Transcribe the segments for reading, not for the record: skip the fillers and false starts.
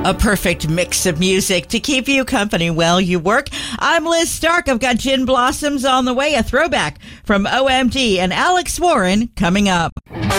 A perfect mix of music to keep you company while you work. I'm Liz Stark. I've got Gin Blossoms on the way, a throwback from OMD, and Alex Warren coming up.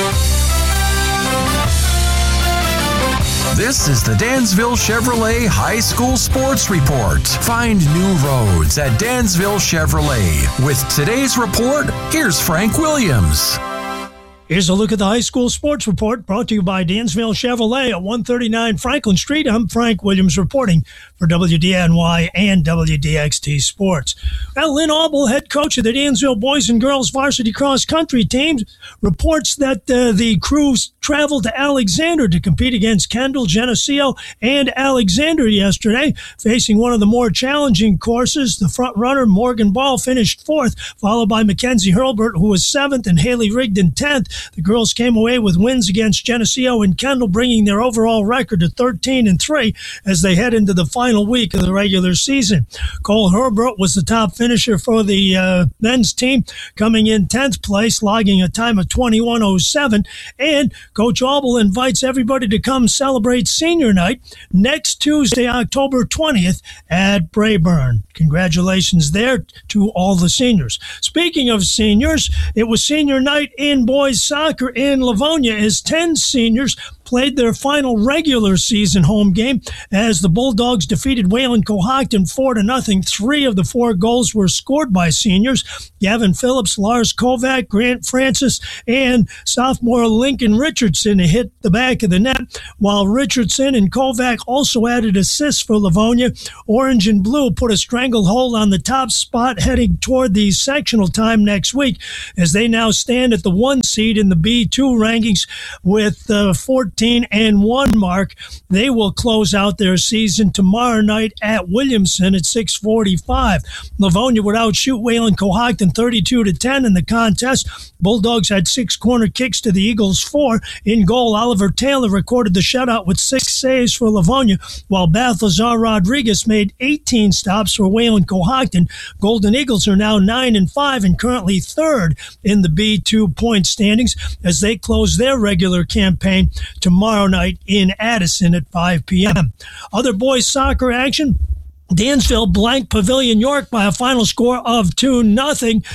This is the Dansville Chevrolet High School Sports Report. Find new roads at Dansville Chevrolet. With today's report, here's Frank Williams. Here's a look at the high school sports report brought to you by Dansville Chevrolet at 139 Franklin Street. I'm Frank Williams reporting for WDNY and WDXT Sports. Well, Lynn Auble, head coach of the Dansville boys and girls varsity cross country teams, reports that the crews traveled to Alexander to compete against Kendall, Geneseo, and Alexander yesterday, facing one of the more challenging courses. The front runner, Morgan Ball, finished fourth, followed by Mackenzie Hurlbert, who was seventh, and Haley Rigdon 10th. The girls came away with wins against Geneseo and Kendall, bringing their overall record to 13-3 as they head into the final week of the regular season. Cole Hurlbert was the top finisher for the men's team, coming in 10th place, logging a time of 21:07. And Coach Auble invites everybody to come celebrate senior night next Tuesday, October 20th at Brayburn. Congratulations there to all the seniors. Speaking of seniors, it was senior night in boys soccer in Livonia as 10 seniors played their final regular season home game as the Bulldogs defeated Wayland Cohocton 4-0. 3 of the 4 goals were scored by seniors. Gavin Phillips, Lars Kovac, Grant Francis, and sophomore Lincoln Richardson hit the back of the net, while Richardson and Kovac also added assists for Livonia. Orange and Blue put a stranglehold on the top spot heading toward the sectional time next week as they now stand at the 1 seed in the B2 rankings with 14-1 mark. They will close out their season tomorrow night at Williamson at 6:45. Livonia would outshoot Wayland Cohocton 32-10 in the contest. Bulldogs had 6 corner kicks to the Eagles 4. In goal, Oliver Taylor recorded the shutout with 6 saves for Livonia, while Balthazar Rodriguez made 18 stops for Wayland Cohocton. Golden Eagles are now 9-5 and currently 3rd in the B2 point standings as they close their regular campaign tomorrow night in Addison at 5 p.m. Other boys soccer action. Dansville blanked Pavilion York by a final score of 2-0.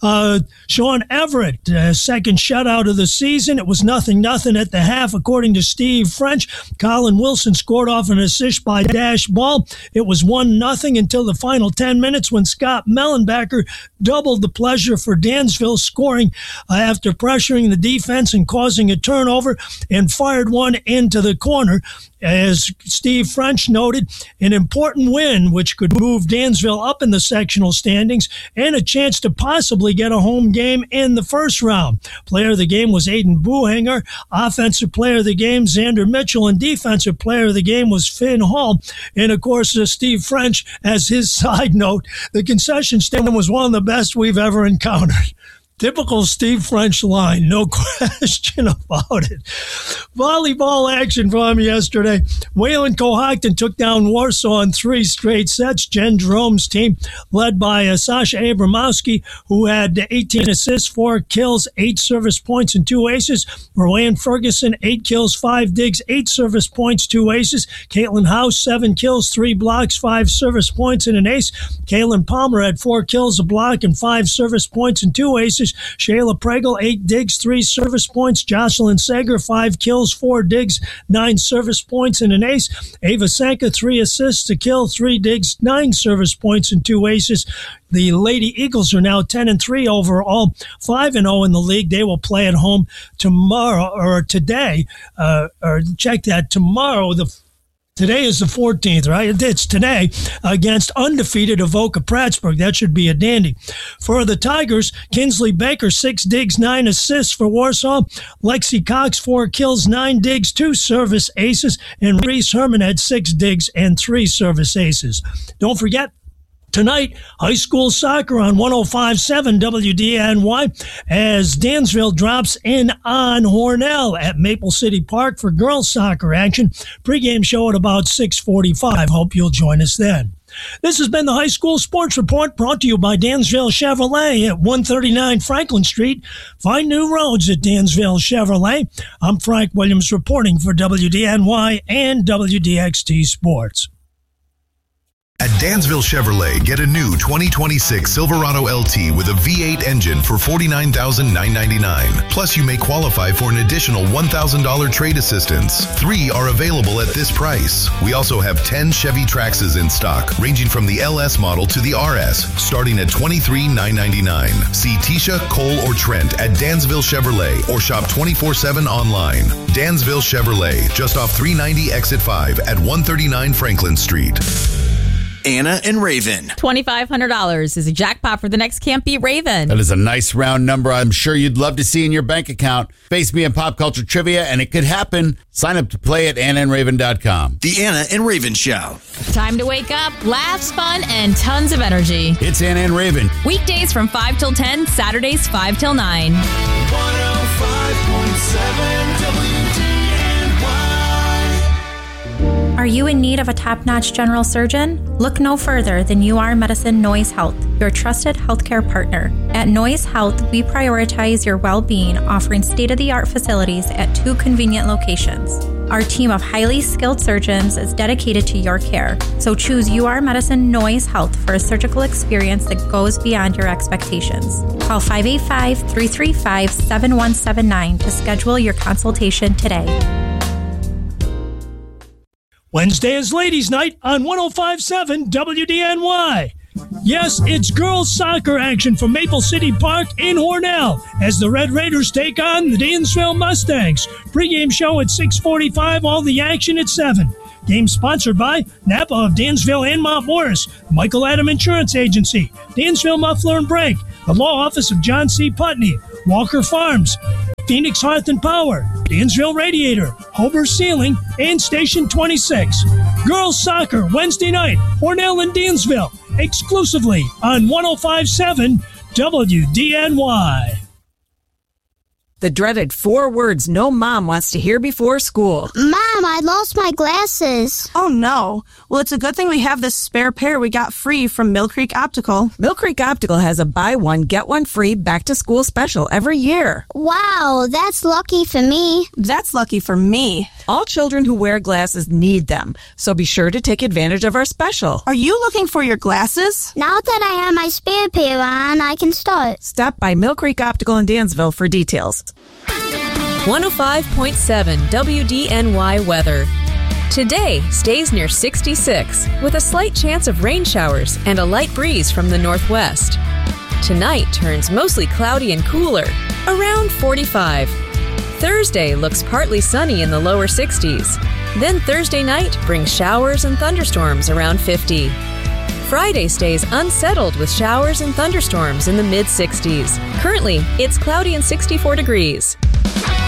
Sean Everett, second shutout of the season. It was 0-0 at the half, according to Steve French. Colin Wilson scored off an assist by Dash Ball. It was 1-0 until the final 10 minutes when Scott Mellenbacher doubled the pleasure for Dansville, scoring after pressuring the defense and causing a turnover, and fired one into the corner. As Steve French noted, an important win which could move Dansville up in the sectional standings and a chance to possibly get a home game in the first round. Player of the game was Aiden Buhanger. Offensive player of the game, Xander Mitchell. And defensive player of the game was Finn Hall. And, of course, Steve French, as his side note, the concession stand was one of the best we've ever encountered. Typical Steve French line, no question about it. Volleyball action from yesterday. Wayland Cohocton took down Warsaw in 3 straight sets. Jen Jerome's team, led by Sasha Abramowski, who had 18 assists, 4 kills, 8 service points, and 2 aces. Rowan Ferguson, 8 kills, 5 digs, 8 service points, 2 aces. Caitlin House, 7 kills, 3 blocks, 5 service points, and an ace. Kaylin Palmer had 4 kills, a block, and 5 service points, and 2 aces. Shayla Pregel, 8 digs, 3 service points. Jocelyn Sager, 5 kills, 4 digs, 9 service points, and an ace. Ava Sanka, 3 assists, a kill, 3 digs, 9 service points, and 2 aces. The Lady Eagles are now 10-3 overall, 5-0 in the league. They will play at home tomorrow, or today, or check that, tomorrow, Today is the 14th, right? It's today against undefeated Avoca Prattsburgh. That should be a dandy. For the Tigers, Kinsley Baker, 6 digs, 9 assists for Warsaw. Lexi Cox, 4 kills, 9 digs, 2 service aces. And Reese Herman had 6 digs and 3 service aces. Don't forget, tonight, high school soccer on 105.7 WDNY as Dansville drops in on Hornell at Maple City Park for girls soccer action. Pre-game show at about 6:45. Hope you'll join us then. This has been the High School Sports Report, brought to you by Dansville Chevrolet at 139 Franklin Street. Find new roads at Dansville Chevrolet. I'm Frank Williams reporting for WDNY and WDXT Sports. At Dansville Chevrolet, get a new 2026 Silverado LT with a V8 engine for $49,999. Plus, you may qualify for an additional $1,000 trade assistance. 3 are available at this price. We also have 10 Chevy Traxxas in stock, ranging from the LS model to the RS, starting at $23,999. See Tisha, Cole, or Trent at Dansville Chevrolet or shop 24/7 online. Dansville Chevrolet, just off 390 Exit 5 at 139 Franklin Street. Anna and Raven. $2,500 is a jackpot for the next Can't Beat Raven. That is a nice round number I'm sure you'd love to see in your bank account. Face me in pop culture trivia, and it could happen. Sign up to play at AnnaandRaven.com. The Anna and Raven Show. Time to wake up, laughs, fun, and tons of energy. It's Anna and Raven. Weekdays from 5 till 10, Saturdays 5 till 9. 105.7 WDNY. Are you in need of a top-notch general surgeon? Look no further than UR Medicine Noise Health, your trusted healthcare partner. At Noise Health, we prioritize your well-being, offering state-of-the-art facilities at 2 convenient locations. Our team of highly skilled surgeons is dedicated to your care, so choose UR Medicine Noise Health for a surgical experience that goes beyond your expectations. Call 585-335-7179 to schedule your consultation today. Wednesday is Ladies' Night on 105.7 WDNY. Yes, it's girls soccer action from Maple City Park in Hornell as the Red Raiders take on the Dansville Mustangs. Pre-game show at 6:45, all the action at 7. Game sponsored by Napa of Dansville and Mount Morris, Michael Adam Insurance Agency, Dansville Muffler and Brake, the Law Office of John C. Putney, Walker Farms, Phoenix Hearth and Power, Dansville Radiator, Hober Ceiling, and Station 26. Girls Soccer, Wednesday night, Hornell and Dansville, exclusively on 105.7 WDNY. The dreaded 4 words no mom wants to hear before school. Mom, I lost my glasses. Oh, no. Well, it's a good thing we have this spare pair we got free from Mill Creek Optical. Mill Creek Optical has a buy one, get one free back-to-school special every year. Wow, that's lucky for me. That's lucky for me. All children who wear glasses need them, so be sure to take advantage of our special. Are you looking for your glasses? Now that I have my spare pair on, I can start. Stop by Mill Creek Optical in Dansville for details. 105.7 WDNY weather. Today stays near 66 with a slight chance of rain showers and a light breeze from the northwest. Tonight turns mostly cloudy and cooler, around 45. Thursday looks partly sunny in the lower 60s. Then Thursday night brings showers and thunderstorms around 50. Friday stays unsettled with showers and thunderstorms in the mid-60s. Currently, it's cloudy and 64 degrees.